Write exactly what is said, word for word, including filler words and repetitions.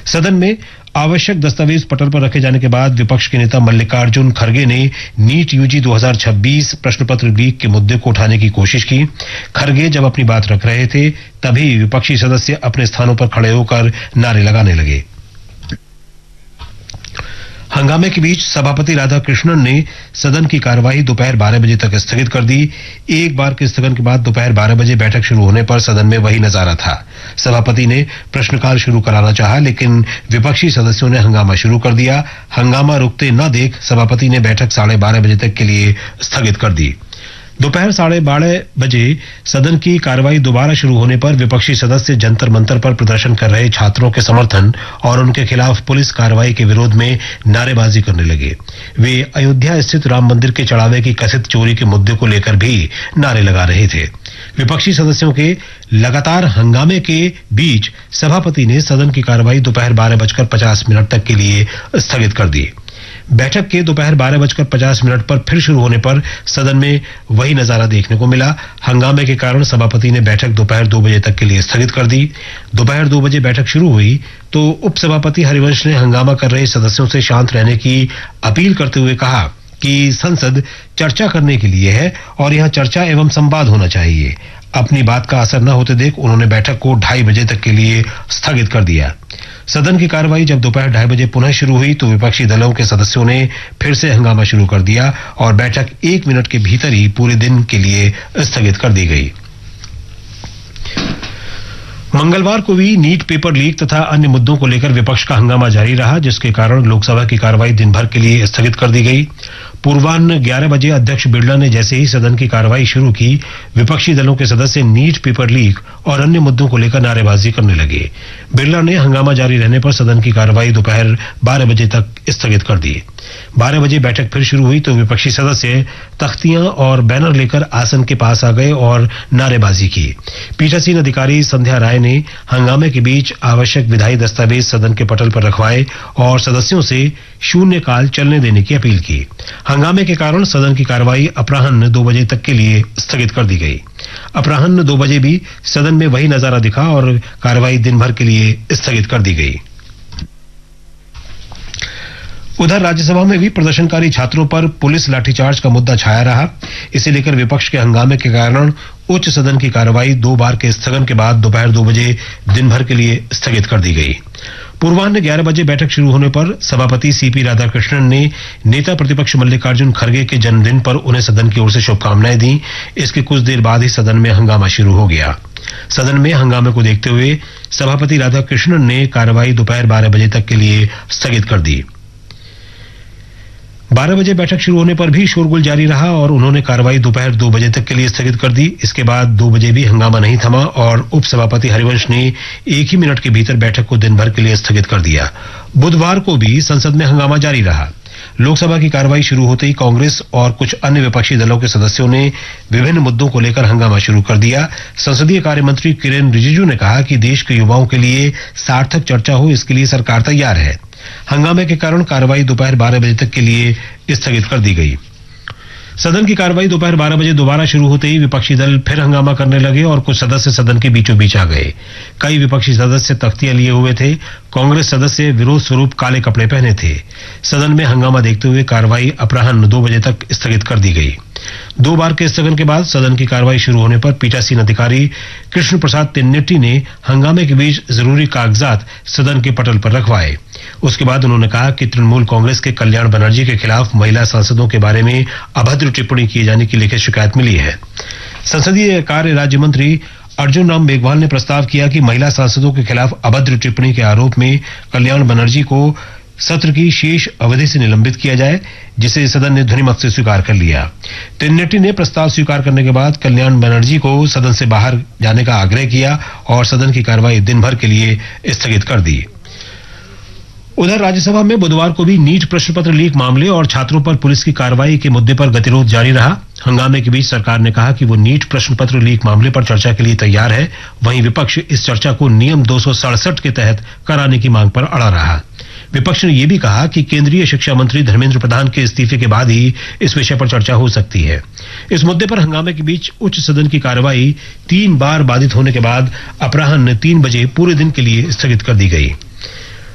सदन में आवश्यक दस्तावेज पटल पर रखे जाने के बाद विपक्ष के नेता मल्लिकार्जुन खड़गे ने नीट यूजी दो हज़ार छब्बीस प्रश्न पत्र लीक के मुद्दे को उठाने की कोशिश की। खड़गे जब अपनी बात रख रहे थे तभी विपक्षी सदस्य अपने स्थानों पर खड़े होकर नारे लगाने लगे। हंगामे के बीच सभापति राधाकृष्णन ने सदन की कार्यवाही दोपहर बारह बजे तक स्थगित कर दी। एक बार के स्थगन के बाद दोपहर बारह बजे बैठक शुरू होने पर सदन में वही नजारा था। सभापति ने प्रश्नकाल शुरू कराना चाहा, लेकिन विपक्षी सदस्यों ने हंगामा शुरू कर दिया। हंगामा रुकते न देख सभापति ने बैठक साढ़े बारह बजे तक के लिए स्थगित कर दी। दोपहर साढ़े बारह बजे सदन की कार्यवाही दोबारा शुरू होने पर विपक्षी सदस्य जंतर मंतर पर प्रदर्शन कर रहे छात्रों के समर्थन और उनके खिलाफ पुलिस कार्रवाई के विरोध में नारेबाजी करने लगे। वे अयोध्या स्थित राम मंदिर के चढ़ावे की कथित चोरी के मुद्दे को लेकर भी नारे लगा रहे थे। विपक्षी सदस्यों के लगातार हंगामे के बीच सभापति ने सदन की कार्यवाही दोपहर बारह बजकर पचास मिनट तक के लिए स्थगित कर दी। बैठक के दोपहर बारह बजकर पचास मिनट पर फिर शुरू होने पर सदन में वही नजारा देखने को मिला। हंगामे के कारण सभापति ने बैठक दोपहर दो बजे तक के लिए स्थगित कर दी। दोपहर दो बजे बैठक शुरू हुई तो उपसभापति हरिवंश ने हंगामा कर रहे सदस्यों से शांत रहने की अपील करते हुए कहा कि संसद चर्चा करने के लिए है और यहां चर्चा एवं संवाद होना चाहिए। अपनी बात का असर न होते देख उन्होंने बैठक को ढाई बजे तक के लिए स्थगित कर दिया। सदन की कार्यवाही जब दोपहर ढाई बजे पुनः शुरू हुई तो विपक्षी दलों के सदस्यों ने फिर से हंगामा शुरू कर दिया और बैठक एक मिनट के भीतर ही पूरे दिन के लिए स्थगित कर दी गई। मंगलवार को भी नीट पेपर लीक तथा अन्य मुद्दों को लेकर विपक्ष का हंगामा जारी रहा, जिसके कारण लोकसभा की कार्यवाही दिन भर के लिए स्थगित कर दी गई। पूर्वाह्न ग्यारह बजे अध्यक्ष बिरला ने जैसे ही सदन की कार्यवाही शुरू की, विपक्षी दलों के सदस्य नीट पेपर लीक और अन्य मुद्दों को लेकर नारेबाजी करने लगे। बिरला ने हंगामा जारी रहने पर सदन की कार्यवाही दोपहर बारह बजे तक स्थगित कर दी। बारह बजे बैठक फिर शुरू हुई तो विपक्षी सदस्य तख्तियां और बैनर लेकर आसन के पास आ गए और नारेबाजी की। पीठासीन अधिकारी संध्या राय ने हंगामे के बीच आवश्यक विधायी दस्तावेज सदन के पटल पर रखवाए और सदस्यों से शून्यकाल चलने देने की अपील की। हंगामे के कारण सदन की कार्यवाही अपराह्न दो बजे तक के लिए स्थगित कर दी गई। अपराह्न दो बजे भी सदन में वही नजारा दिखा और कार्यवाही दिन भर के लिए स्थगित कर दी गई। उधर राज्यसभा में भी प्रदर्शनकारी छात्रों पर पुलिस लाठीचार्ज का मुद्दा छाया रहा। इसे लेकर विपक्ष के हंगामे के कारण उच्च सदन की कार्यवाही दो बार के स्थगन के बाद दोपहर दो बजे दिन भर के लिए स्थगित कर दी गई। पूर्वाह्न ग्यारह बजे बैठक शुरू होने पर सभापति सीपी राधाकृष्णन ने नेता प्रतिपक्ष मल्लिकार्जुन खड़गे के जन्मदिन पर उन्हें सदन की ओर से शुभकामनाएं दी। इसके कुछ देर बाद ही सदन में हंगामा शुरू हो गया। सदन में हंगामे को देखते हुए सभापति राधाकृष्णन ने कार्यवाही दोपहर बारह बजे तक के लिए स्थगित कर दी। बारह बजे बैठक शुरू होने पर भी शोरगुल जारी रहा और उन्होंने कार्यवाही दोपहर दो बजे तक के लिए स्थगित कर दी। इसके बाद दो बजे भी हंगामा नहीं थमा और उपसभापति हरिवंश ने एक ही मिनट के भीतर बैठक को दिन भर के लिए स्थगित कर दिया। बुधवार को भी संसद में हंगामा जारी रहा। लोकसभा की कार्यवाही शुरू होते ही कांग्रेस और कुछ अन्य विपक्षी दलों के सदस्यों ने विभिन्न मुद्दों को लेकर हंगामा शुरू कर दिया। संसदीय कार्य मंत्री किरेन रिजिजू ने कहा कि देश के युवाओं के लिए सार्थक चर्चा हो, इसके लिए सरकार तैयार है। हंगामे के कारण कार्यवाही दोपहर बारह बजे तक के लिए स्थगित कर दी गई। सदन की कार्यवाही दोपहर बारह बजे दोबारा शुरू होते ही विपक्षी दल फिर हंगामा करने लगे और कुछ सदस्य सदन के बीचों बीच आ गए। कई विपक्षी सदस्य तख्तियां लिए हुए थे। कांग्रेस सदस्य विरोध स्वरूप काले कपड़े पहने थे। सदन में हंगामा देखते हुए कार्यवाही अपराह्न दो बजे तक स्थगित कर दी गई। दो बार के स्थगन के बाद सदन की कार्यवाही शुरू होने पर पीठासीन अधिकारी कृष्ण प्रसाद तिन्नेटी ने हंगामे के बीच जरूरी कागजात सदन के पटल पर रखवाए। उसके बाद उन्होंने कहा कि तृणमूल कांग्रेस के कल्याण बनर्जी के खिलाफ महिला सांसदों के बारे में अभद्र टिप्पणी किए जाने की लिखित शिकायत मिली है। संसदीय कार्य राज्य मंत्री अर्जुन राम मेघवाल ने प्रस्ताव किया कि महिला सांसदों के खिलाफ अभद्र टिप्पणी के आरोप में कल्याण बनर्जी को सत्र की शेष अवधि से निलंबित किया जाए, जिसे सदन ने ध्वनिमत से स्वीकार कर लिया। तिन्नेटी ने प्रस्ताव स्वीकार करने के बाद कल्याण बनर्जी को सदन से बाहर जाने का आग्रह किया और सदन की कार्यवाही दिन भर के लिए स्थगित कर दी। उधर राज्यसभा में बुधवार को भी नीट प्रश्न पत्र लीक मामले और छात्रों पर पुलिस की कार्रवाई के मुद्दे पर गतिरोध जारी रहा। हंगामे के बीच सरकार ने कहा कि वो नीट प्रश्न पत्र लीक मामले पर चर्चा के लिए तैयार है। वहीं विपक्ष इस चर्चा को नियम दो सौ सड़सठ के तहत कराने की मांग पर अड़ा रहा। विपक्ष ने यह भी कहा कि केंद्रीय शिक्षा मंत्री धर्मेंद्र प्रधान के इस्तीफे के बाद ही इस विषय पर चर्चा हो सकती है। इस मुद्दे पर हंगामे के बीच उच्च सदन की कार्यवाही तीन बार बाधित होने के बाद अपराह्न तीन बजे पूरे दिन के लिए स्थगित कर दी गई।